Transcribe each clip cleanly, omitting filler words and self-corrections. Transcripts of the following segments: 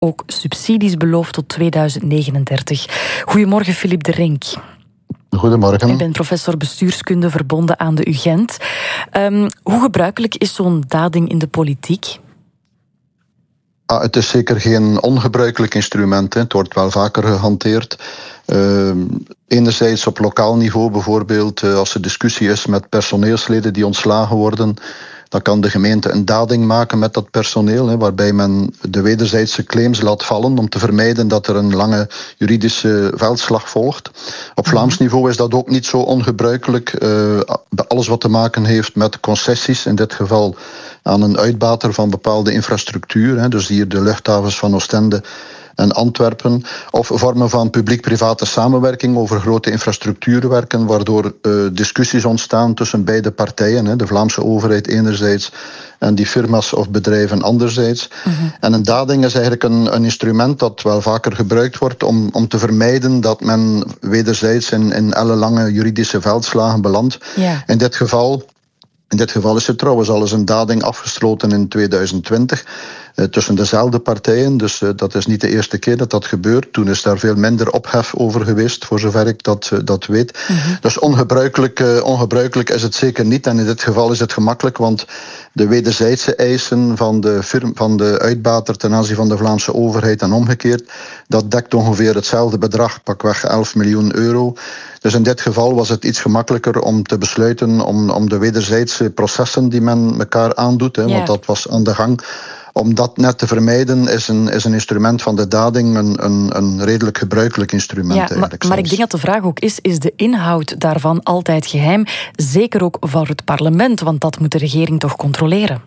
ook subsidies beloofd tot 2039. Goedemorgen, Philippe de Rink. Goedemorgen. U bent professor bestuurskunde verbonden aan de UGent. Hoe gebruikelijk is zo'n dading in de politiek? Het is zeker geen ongebruikelijk instrument. Het wordt wel vaker gehanteerd. Enerzijds op lokaal niveau bijvoorbeeld, als er discussie is met personeelsleden die ontslagen worden, dan kan de gemeente een dading maken met dat personeel, waarbij men de wederzijdse claims laat vallen om te vermijden dat er een lange juridische veldslag volgt. Op Vlaams niveau is dat ook niet zo ongebruikelijk. Alles wat te maken heeft met concessies, in dit geval aan een uitbater van bepaalde infrastructuur, dus hier de luchthavens van Oostende en Antwerpen, of vormen van publiek-private samenwerking over grote infrastructuurwerken, waardoor discussies ontstaan tussen beide partijen, de Vlaamse overheid enerzijds en die firma's of bedrijven anderzijds. En een dading is eigenlijk een instrument dat wel vaker gebruikt wordt om te vermijden dat men wederzijds in ellenlange juridische veldslagen belandt. Ja. In dit geval is er trouwens al eens een dading afgesloten in 2020 tussen dezelfde partijen. Dus dat is niet de eerste keer dat dat gebeurt. Toen is daar veel minder ophef over geweest, voor zover ik dat weet. Dus ongebruikelijk is het zeker niet. En in dit geval is het gemakkelijk, want de wederzijdse eisen van de uitbater ten aanzien van de Vlaamse overheid en omgekeerd, dat dekt ongeveer hetzelfde bedrag, pakweg 11 miljoen euro. Dus in dit geval was het iets gemakkelijker om te besluiten om de wederzijdse processen die men elkaar aandoet, want dat was aan de gang. Om dat net te vermijden is een instrument van de dading een redelijk gebruikelijk instrument. Ja, maar ik denk dat de vraag ook is de inhoud daarvan altijd geheim? Zeker ook voor het parlement, want dat moet de regering toch controleren?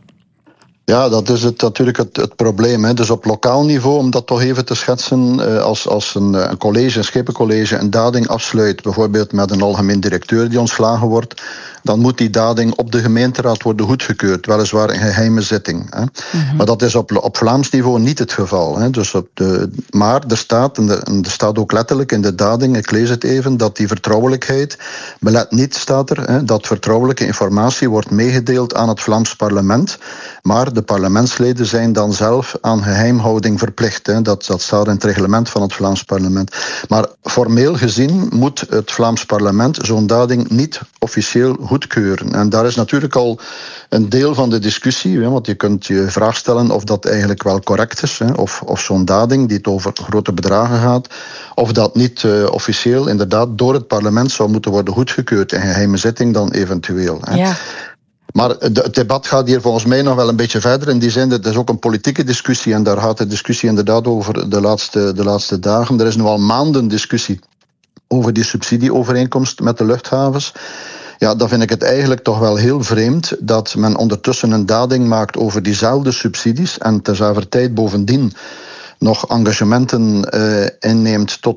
Ja, dat is natuurlijk het probleem. Dus op lokaal niveau, om dat toch even te schetsen, als een college, een schepencollege, een dading afsluit, bijvoorbeeld met een algemeen directeur die ontslagen wordt, dan moet die dading op de gemeenteraad worden goedgekeurd, weliswaar in geheime zitting. Maar dat is op Vlaams niveau niet het geval. Dus maar er staat ook letterlijk in de dading, ik lees het even, dat die vertrouwelijkheid, belet niet, staat er, dat vertrouwelijke informatie wordt meegedeeld aan het Vlaams parlement, maar de parlementsleden zijn dan zelf aan geheimhouding verplicht. Dat staat in het reglement van het Vlaams parlement. Maar formeel gezien moet het Vlaams parlement zo'n dading niet officieel goedkeuren. En daar is natuurlijk al een deel van de discussie, want je kunt je vraag stellen of dat eigenlijk wel correct is, of zo'n dading die het over grote bedragen gaat, of dat niet officieel inderdaad door het parlement zou moeten worden goedgekeurd in geheime zitting dan eventueel. Ja. Maar het debat gaat hier volgens mij nog wel een beetje verder. In die zin, het is ook een politieke discussie. En daar gaat de discussie inderdaad over de laatste dagen. Er is nu al maanden discussie over die subsidieovereenkomst met de luchthavens. Ja, dan vind ik het eigenlijk toch wel heel vreemd dat men ondertussen een dading maakt over diezelfde subsidies en tezelfde tijd bovendien nog engagementen inneemt tot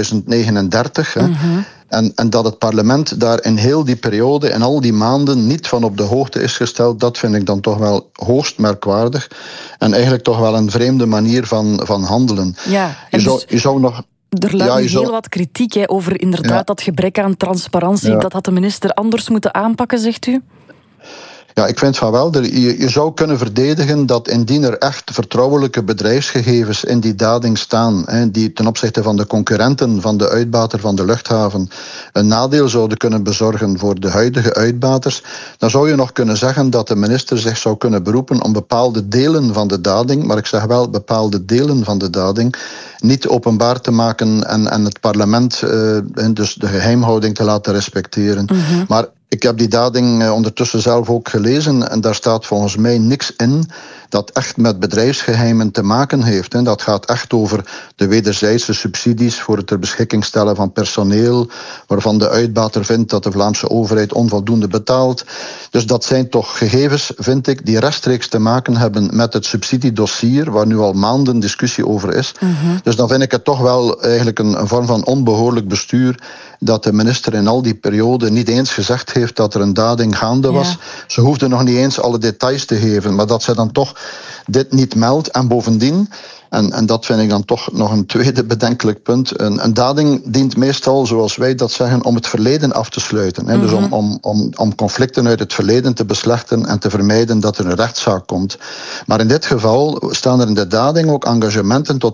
2039. En dat het parlement daar in heel die periode, in al die maanden, niet van op de hoogte is gesteld, dat vind ik dan toch wel hoogst merkwaardig. En eigenlijk toch wel een vreemde manier van handelen. Ja, je zou nog... Er luidt heel wat kritiek over inderdaad dat gebrek aan transparantie. Ja. Dat had de minister anders moeten aanpakken, zegt u? Ja, ik vind van wel. Je zou kunnen verdedigen dat indien er echt vertrouwelijke bedrijfsgegevens in die dading staan, die ten opzichte van de concurrenten van de uitbater van de luchthaven een nadeel zouden kunnen bezorgen voor de huidige uitbaters, dan zou je nog kunnen zeggen dat de minister zich zou kunnen beroepen om bepaalde delen van de dading, maar ik zeg wel bepaalde delen van de dading, niet openbaar te maken en het parlement dus de geheimhouding te laten respecteren. Maar ik heb die dading ondertussen zelf ook gelezen en daar staat volgens mij niks in dat echt met bedrijfsgeheimen te maken heeft. Dat gaat echt over de wederzijdse subsidies voor het ter beschikking stellen van personeel, waarvan de uitbater vindt dat de Vlaamse overheid onvoldoende betaalt. Dus dat zijn toch gegevens, vind ik, die rechtstreeks te maken hebben met het subsidiedossier, waar nu al maanden discussie over is. Dus dan vind ik het toch wel eigenlijk een vorm van onbehoorlijk bestuur dat de minister in al die periode niet eens gezegd heeft dat er een dading gaande was. Ja. Ze hoefde nog niet eens alle details te geven, maar dat ze dan toch toch dit niet meldt. En bovendien, en dat vind ik dan toch nog een tweede bedenkelijk punt, een dading dient meestal, zoals wij dat zeggen, om het verleden af te sluiten. Dus om conflicten uit het verleden te beslechten en te vermijden dat er een rechtszaak komt. Maar in dit geval staan er in de dading ook engagementen tot